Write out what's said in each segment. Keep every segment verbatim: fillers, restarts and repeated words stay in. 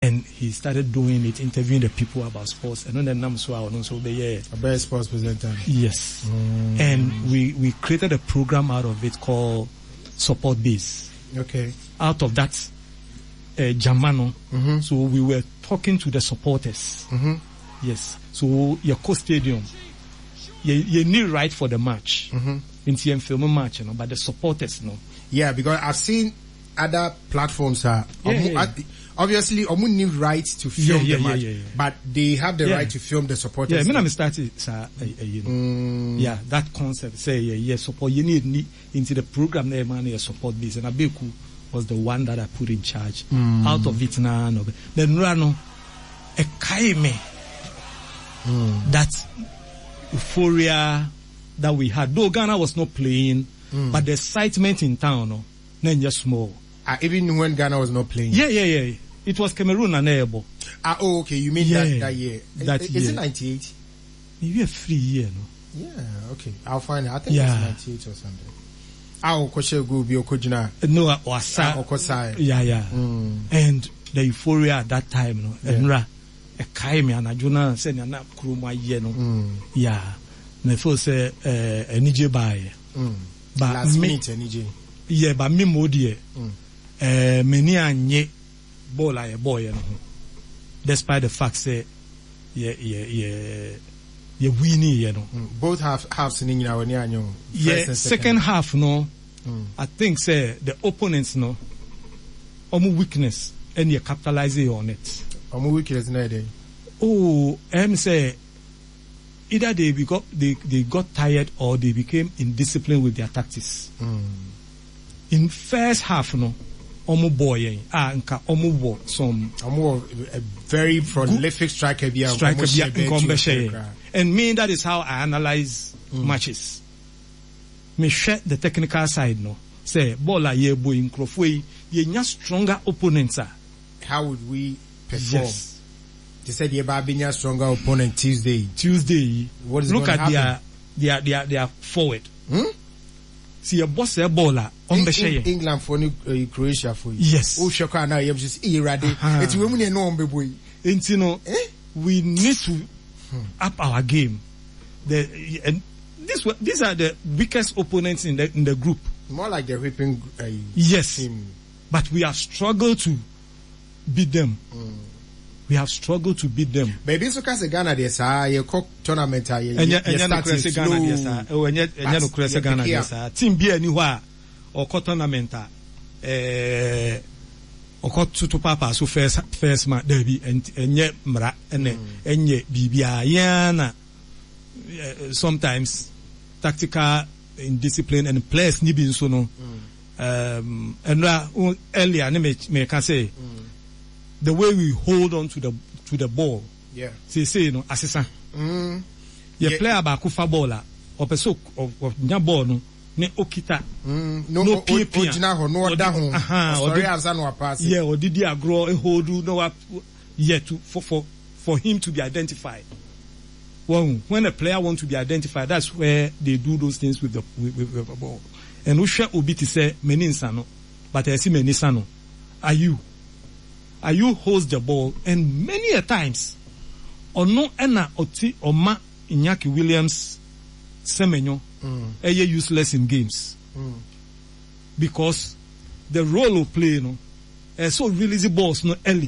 and he started doing it, interviewing the people about sports. And then I'm so I also be yeah, a best sports presenter. Yes, mm. and we we created a program out of it called Support Base. Okay. Out of that, uh, Jamano. Mm-hmm. So we were talking to the supporters. Mm-hmm. Yes. So your co-stadium, you you need right for the match. Mm-hmm. In T M film match, you know, but the supporters, no. Yeah, because I've seen other platforms are uh, yeah, yeah, yeah. obviously Omu need right to film yeah, yeah, the match, yeah, yeah, yeah. but they have the yeah. right to film the supporters. Yeah, I mean, I'm starting, uh, uh, you know, mm. yeah, that concept. Say, yeah, yeah, support. You need, need into the program there, man. You support this, and Abeku was the one that I put in charge. Mm. Out of it now, no. Then Rano, a kaime, mm. that euphoria that we had. Though Ghana was not playing, mm. but the excitement in town, no, then just small. Uh, even when Ghana was not playing. Yeah, yeah, yeah. It was Cameroon and Ebo. Ah, oh, okay. You mean yeah, that, that year? That is, year. Is it ninety-eight? Maybe a free year, no? Yeah, okay. I'll find it. I think yeah. it's ninety-eight or something. Ah, Okoshe go be Okojina. No, Wasa. Ah, Okosai. Yeah, yeah. Mm. And the euphoria at that time, no? Yeah. Enra, a kaime and a juna said, "Na kuruma ye no." Mm. Yeah. Me first say, uh, a nije buy. Mm. But last me, minute, nije. Yeah, but me modi. Mm. Uh, many anye ball like a boy, you know. Despite the fact say, yeah, yeah, yeah, yeah, winning, you know. Mm. Both half halves in our near you. Yeah, second. second half, no. Mm. I think say the opponents, no, omu weakness and you capitalize on it. Omu weakness, no day. Oh, I'm say either they got they they got tired or they became indisciplined with their tactics. Mm. In first half, no. Omo boy, ah, nka omo wo some. Omo a very prolific striker, be striker, be and me that is how I analyze mm. matches. Me share the technical side, no. Say baller ye boy in Crofway, ye nya stronger opponents. How would we perform? Yes. They said ye babinya stronger opponent Tuesday. Tuesday. What is look going at to their their their their forward. Hmm? See a boss a baller. In, in, England for new, uh, Croatia for you. Yes. Oh, Shaka now you just irradiate. It's women and no boy. And you know, eh? we need to hmm. up our game. The and this these are the weakest opponents in the in the group. More like the whipping. Uh, yes. Team. But we have struggled to beat them. Mm. We have struggled to beat them. Baby, so because Ghana there's a cock tournament. And yet, and yet, Ghana there's oh, and yet, and yet, no Ghana there's a team be anywhere or cock tournament. Eh, or cock to papa so first first man derby and and yet mra and and yet bibia yana. Sometimes tactical indiscipline and players ni bin so no. Um, and earlier, me can say. The way we hold on to the to the ball, yeah. Say say you know, assistant. Mm. You yeah. play about kufa baller or person of of nya ball no ne okita. Mm. No no P P. Original no other home. Aha. Sorry, as I know pass. Yeah, or did he agro a hold no yeah to for for for him to be identified. Well, when a player wants to be identified, that's where they do those things with the with, with, with the ball. And we share obi to say many insano, but I see many insano. Are you? Are you host the ball? And many a times, or no ena oti or ma Iñaki Williams Semenyo, mm. are useless in games mm. because the role of play, no, uh, so release the balls no early.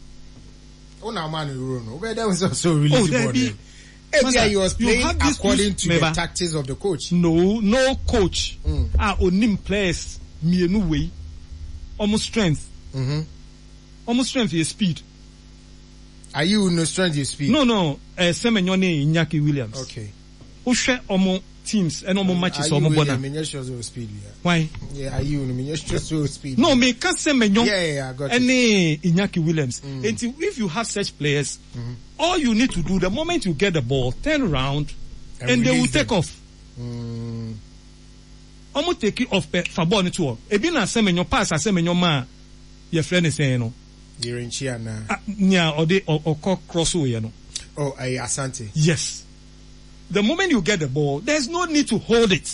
Oh, now man, you know, but that was also release the ball. Be, Master, he was playing according to member. the tactics of the coach. No, no coach. Mm. Ah, onim players me no way, almost strength. Mm-hmm. Almost strength is speed. Are you no strength is speed? No, no. Uh, Semenyo ne Iñaki Williams. Okay. Who share omo teams and omo matches omo bona. Me sure so speed. Yeah. Why? Yeah, are you me sure so speed? No, me can Semenyo. Yeah, yeah, I got it. And Iñaki Williams. Mm. Until if you have such players, mm-hmm. all you need to do the moment you get the ball, turn around, and, and they will them. take off. Mm. Omo take it off for ball to all. Ebi na Semenyo pass a Semenyo ma. Your friend is saying no. You're in Chiana. Yeah, or they or, or cross away, you know. Oh, I Asante. Yes. The moment you get the ball, there's no need to hold it.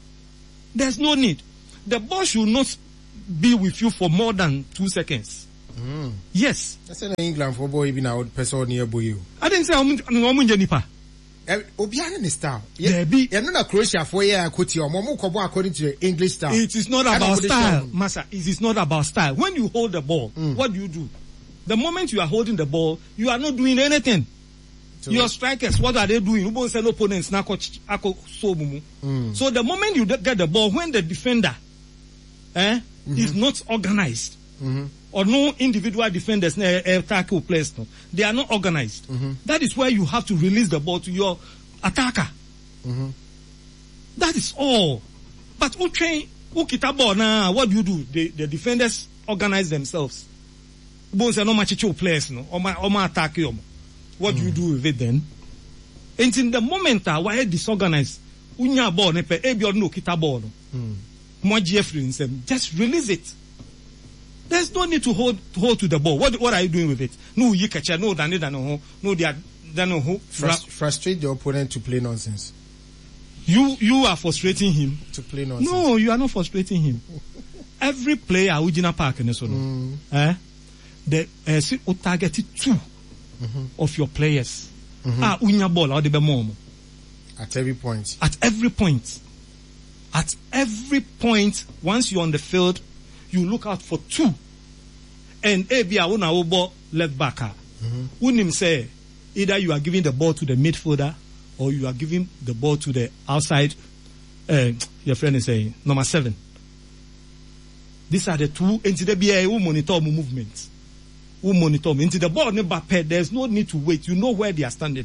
There's no need. The ball should not be with you for more than two seconds. Mm. Yes. I said England for boy even out person near boy. I didn't say I'm going nipa. Obiara ni style. Yeah, be. You know that Croatia for year kuti or momo kobo according to the English style. It is not about style, Masa. It is not about style. When you hold the ball, mm. what do you do? The moment you are holding the ball, you are not doing anything. So, your strikers, what are they doing? Ubo sell opponents na ako so mumu. So the moment you get the ball, when the defender eh, mm-hmm. is not organized, mm-hmm. or no individual defenders na tackle players, no, they are not organized. Mm-hmm. That is where you have to release the ball to your attacker. Mm-hmm. That is all. But who train, who kita ball now? What do you do? The, the defenders organize themselves. Ubo sell no machicho players, no, or my or my attack you. What mm. do you do with it then? And in the moment that why disorganized, unya ball nepe ebi no kita ball no. Mo Jeffrey himself, just release it. There's no need to hold to hold to the ball. What what are you doing with it? No, you catch no than it no no they are they no who frustrate the opponent to play nonsense. You you are frustrating him to play nonsense. No, you are not frustrating him. Every player Ujina Park in so no. Eh? The uh, see target two. Mm-hmm. Of your players. Mm-hmm. Ah, unya ball or the bemomo. At every point. At every point. At every point, once you're on the field, you look out for two. And ebia una obo left backer. Unim say either you are giving the ball to the midfielder or you are giving the ball to the outside. Uh, your friend is saying number seven. These are the two. And today be a monitor movements. Who monitor me into the ball never pay. There's no need to wait. You know where they are standing.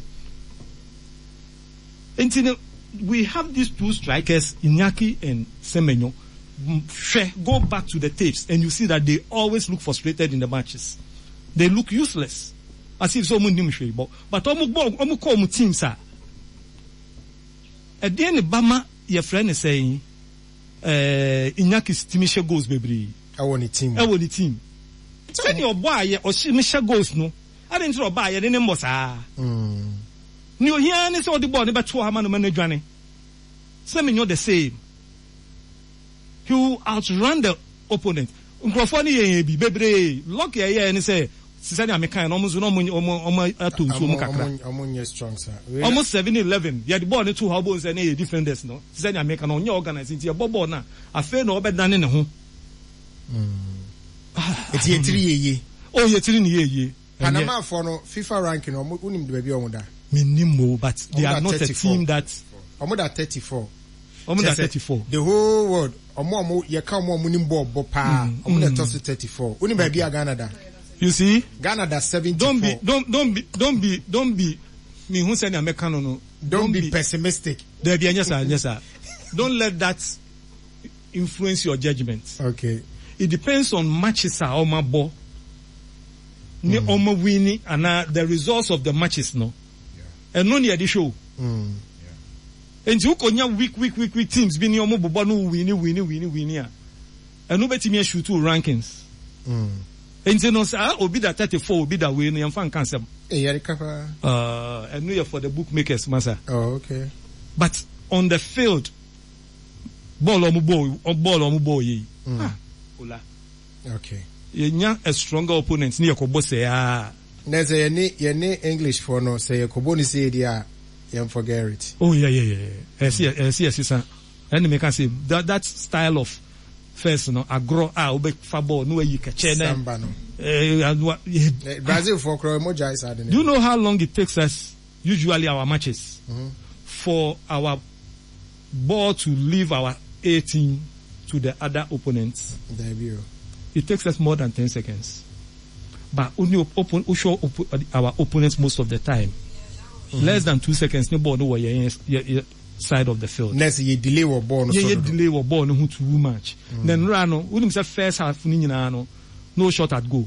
Until we have these two strikers, Iñaki and Semenyo. Go back to the tapes and you see that they always look frustrated in the matches. They look useless, as if someone knew me. But but omu ball omu call mu team sir. At the end, Bama your friend is saying, uh, Iñaki's team share goals, baby. I want a team. I want a team. When your boy or she Misha goes no, I didn't throw by any name was ah. New here and all the body but two Haman managane. Some in you the same. You outrun the opponent. Uncrophony be baby lock your ear and say, Sisania Mekan almost no money or two so strong, sir. Almost seven eleven. You had born two hobos and a defenders, no. Sisania Mekan on your organizing your bobo now. I fair no better than in a home. It's a three year. Oh, you're three year. Panama for no FIFA ranking or unim the baby on that. Minimo, but they are not a team that. Omoda thirty-four. Omoda thirty-four. The whole world. Omo you come more munim bo bopa. Omoda toss thirty-four. Unim baby a Ghana. You see? Ghana that seventy-four. Don't be, don't, don't be, don't be, don't be. Me who said American no. Don't be pessimistic. There be yes sir, yes sir. Don't let that influence your judgment. Okay. It depends on matches are on my ball. Ni omo winning and uh, the results of the matches no. Yeah. And no near the show. Mm. Yeah. And you konya week week week week teams be ni omo bobo no winning winning winning winning. And no beti me shoot two rankings. Mm. And you know say obi that thirty-four obi that way no fan can say. Eh yari kafa. Uh and no for the bookmakers masa. Oh okay. But on the field ball omo ball ball omo ball yi. Ah. Okay. You a stronger opponent near Kobose. Ah, there's a ye English for no say Koboni say dia you forget it. Oh yeah yeah yeah. I see I see I see. And me can say that that style of first no agro ah obe fabo no you catch Samba no. Eh Brazil for Crow Moja is hard. Do you know how long it takes us usually our matches mm-hmm. for our ball to leave our eighteen to the other opponents? Debut. It takes us more than ten seconds. But only open, we show our opponents most of the time. Mm-hmm. Less than two seconds, no ball, no way, side of the field. Next, you delay or ball, yeah, you delay or ball, no too much. Mm-hmm. Then Rano, we didn't say first half, no shot at goal.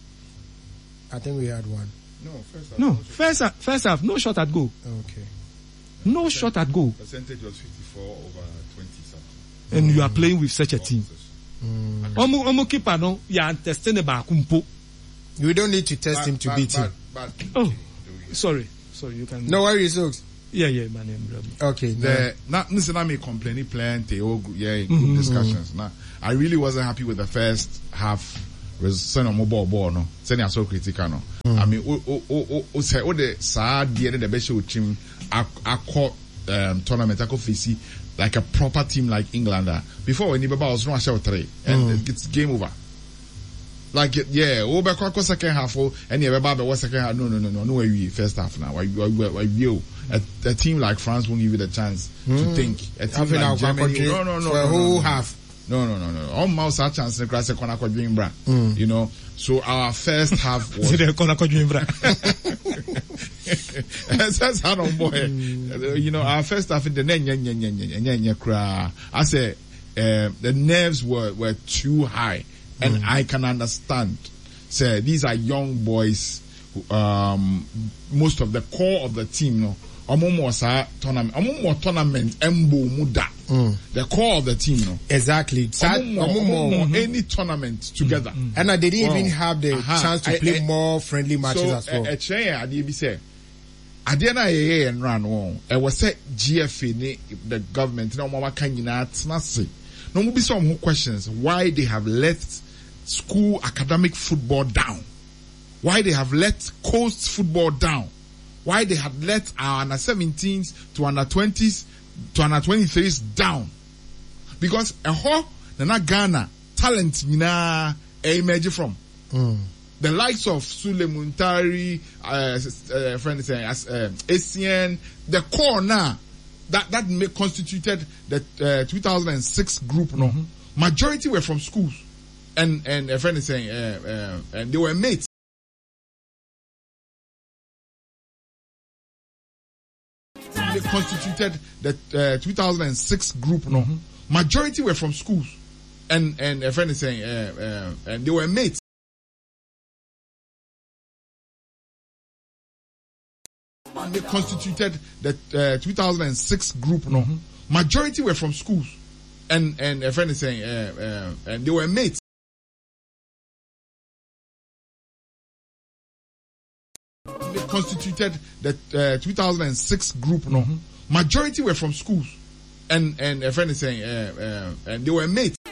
I think we had one. No, first half. No, first half, first half, no shot at goal. Okay. No shot at goal. Percentage was fifty-four over twenty something. And mm. you are playing with such a team. Mm. Omo keeper no, you are testing the bakumpo. We don't need to test but, him to but, beat but, him. But, but, oh, sorry, sorry, you can. No worries, folks. Yeah, yeah, my name. Okay. The now, listen, I may complain plenty. Oh, yeah, good mm-hmm, discussions. Mm-hmm. Now, I really wasn't happy with the first half send on mobile ball no send ya so critical no I mean o o o o say o de saa de the best show team akọ um tournament akọ face like a proper team like England before when you was no show three and mm. it's game over like yeah o be kwa second half and you be ba second half no no no no no we first half now why why you a, a team like France won't give you the chance mm. to think a team Having like Germany no no no no for a no, whole no, no. half No, no, no, no. All mouse our chance to cross the corner dream bra. You know, so our first half was. That's how on boy. You know, our first half in the net, I say, the nerves were were too high, and mm. I can understand. Say these are young boys. Who, um, most of the core of the team, no. Omo tournament, omo tournament, embo muda. The core of the team, no. Exactly. Omo any tournament together, mm. and uh, they didn't wow. even have the uh-huh. chance to play I, I, more friendly matches so, as well. So, eh, I did say, I didn't know and run on. I was say G F A, the government, no mama can you not say. No more be some questions why they have left school academic football down, why they have let coast football down. Why they had let our under seventeens to under twenties to under twenty-threes down. Because a whole na Ghana talent na emerge from. Mm. The likes of Sule Muntari, uh, uh, friend saying as uh, Asian, the core now that that may constituted the uh, two thousand six group. No, mm-hmm. Majority were from schools, and and a friend is saying uh, uh, and they were mates. They constituted the uh, two thousand six group. No, mm-hmm. Majority were from schools, and and a friend is saying uh, uh, and they were mates. They constituted the uh, two thousand six group. No, mm-hmm. Majority were from schools, and and a friend is saying uh, uh, and they were mates. They constituted the uh, two thousand six group. No, mm-hmm. Majority were from schools, and and a friend is saying uh, uh, and they were mates.